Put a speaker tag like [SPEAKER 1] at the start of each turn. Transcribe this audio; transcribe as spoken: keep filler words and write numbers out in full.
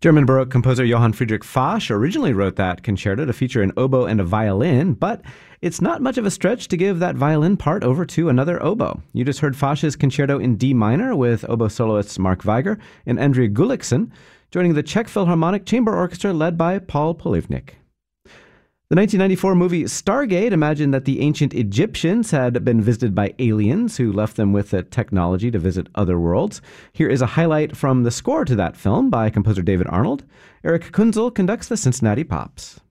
[SPEAKER 1] German Baroque composer Johann Friedrich Fasch originally wrote that concerto to feature an oboe and a violin, but it's not much of a stretch to give that violin part over to another oboe. You just heard Fasch's concerto in D minor with oboe soloists Mark Weiger and Andrea Gullikson, joining the Czech Philharmonic Chamber Orchestra led by Paul Polivnik. The nineteen ninety-four movie Stargate imagined that the ancient Egyptians had been visited by aliens who left them with the technology to visit other worlds. Here is a highlight from the score to that film by composer David Arnold. Eric Kunzel conducts the Cincinnati Pops.